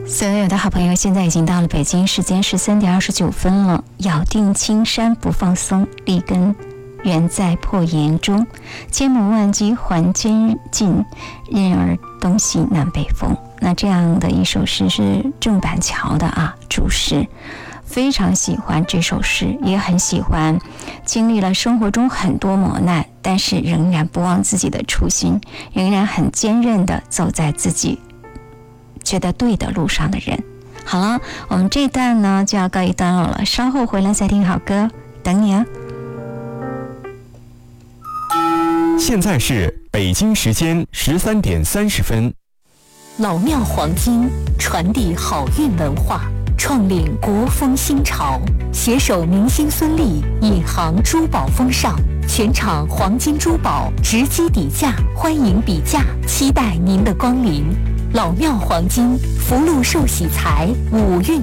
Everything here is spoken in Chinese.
所有的好朋友，现在已经到了北京时间13:29了。咬定青山不放松，立根原在破岩中。千磨万击还坚劲，任尔东西南北风。那这样的一首诗是郑板桥的注释。非常喜欢这首诗，也很喜欢经历了生活中很多磨难，但是仍然不忘自己的初心，仍然很坚韧地走在自己觉得对的路上的人。好了，我们这一段呢就要告一段落了，稍后回来再听好歌，等你啊。 现在是北京时间13:30。 老庙黄金传递好运文化，创领国风新潮，携手明星孙俪引航珠宝风尚，全场黄金珠宝直击底价，欢迎比价，期待您的光临。老庙黄金福禄寿喜财五运